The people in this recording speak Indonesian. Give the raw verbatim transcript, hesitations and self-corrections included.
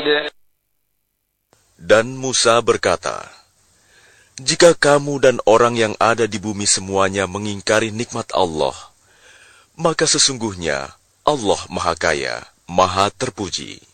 Dan Musa berkata, "Jika kamu dan orang yang ada di bumi semuanya mengingkari nikmat Allah, maka sesungguhnya Allah Maha Kaya, Maha Terpuji."